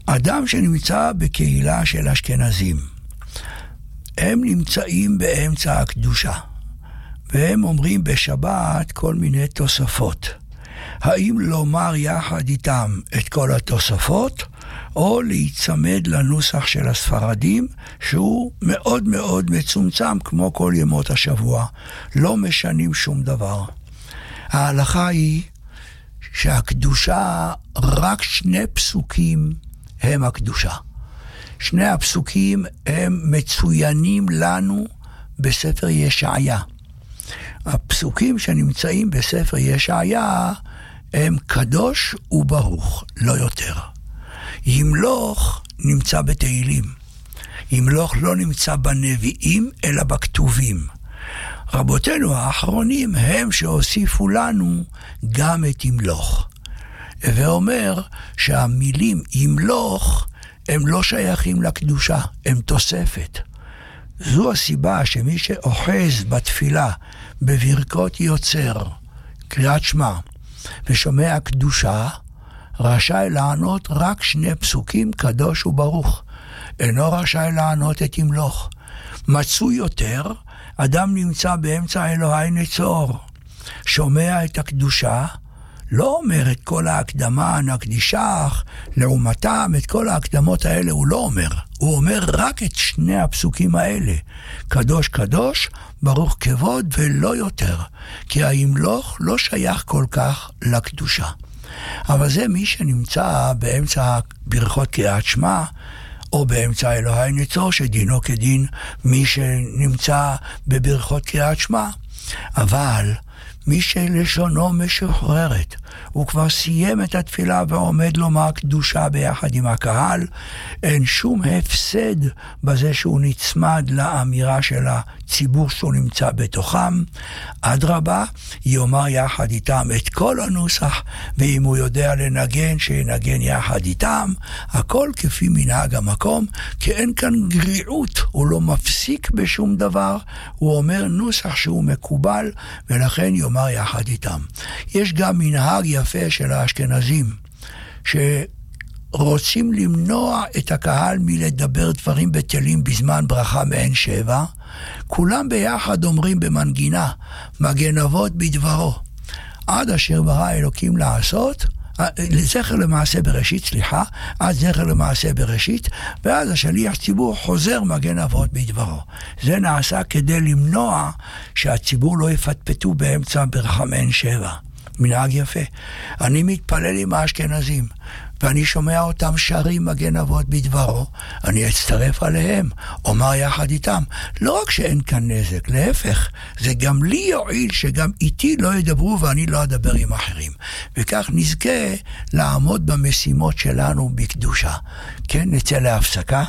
אדם שנמצא בקהילה של אשכנזים, הם נמצאים באמצע הקדושה, והם אומרים בשבת כל מיני תוספות. האם לומר יחד איתם את כל התוספות, או להיצמד לנוסח של הספרדים, שהוא מאוד מאוד מצומצם כמו כל ימות השבוע, לא משנים שום דבר. ההלכה היא שהקדושה, רק 2 פסוקים הם הקדושה. 2 הפסוקים הם מצוינים לנו בספר ישעיה. הפסוקים שנמצאים בספר ישעיה הם קדוש וברוך, לא יותר. ימלוך נמצא בתהילים. ימלוך לא נמצא בנביאים אלא בכתובים. רבותינו האחרונים הם שהוסיפו לנו גם את ימלוך. ואומר שהמילים ימלוך הם לא שייכים לקדושה, הם תוספת. זו הסיבה שמי שאוחז בתפילה בברכות יוצר, קריאת שמע, ושומע קדושה, רשאי לענות רק 2 פסוקים קדוש וברוך. אינו רשאי לענות את ימלוך. מצוי יותר, אדם נמצא באמצע אלוהי נצור. שומע את הקדושה, לא אומר את כל ההקדמה נקדישך, לעומתם את כל ההקדמות האלה הוא לא אומר. הוא אומר רק את 2 הפסוקים האלה. קדוש קדוש, ברוך כבוד ולא יותר. כי הימלוך לא שייך כל כך לקדושה. אבל זה מי שנמצא באמצע ברכות קריאת שמע, או באמצע אלוהי נצור, שדינו כדין מי שנמצא בברכות קריאת שמע. אבל מי שלשונו משוחררת, הוא כבר סיים את התפילה ועומד לומר קדושה ביחד עם הקהל, אין שום הפסד בזה שהוא נצמד לאמירה של הציבור שהוא נמצא בתוכם. אדרבה, יאמר יחד איתם את כל הנוסח, ואם הוא יודע לנגן, שינגן יחד איתם, הכל כפי מנהג המקום, כי אין כאן גריעות, הוא לא מפסיק בשום דבר, הוא אומר נוסח שהוא מקובל, ולכן יאמר יחד איתם. יש גם מנהג יפה של האשכנזים, שרוצים למנוע את הקהל מלדבר דברים בטלים בזמן ברכה מעין 7, כולם ביחד אומרים במנגינה, מגן אבות בדברו, עד אשר ברא אלוקים לעשות, לזכר למעשה בראשית, עד זכר למעשה בראשית, ואז השליח ציבור חוזר מגן אבות בדברו. זה נעשה כדי למנוע שהציבור לא יפטפטו באמצע ברכה מעין 7. מנהג יפה. אני מתפלל עם האשכנזים, ואני שומע אותם שרים מגן אבות בדברו, אני אצטרף עליהם, אומר יחד איתם. לא רק שאין כאן נזק, להפך, זה גם לי יועיל שגם איתי לא ידברו ואני לא אדבר עם אחרים. וכך נזכה לעמוד במשימות שלנו בקדושה. כן, נצא להפסקה.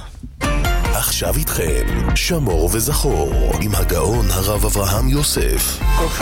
עכשיו איתכם, שמור וזכור, עם הגאון הרב אברהם יוסף.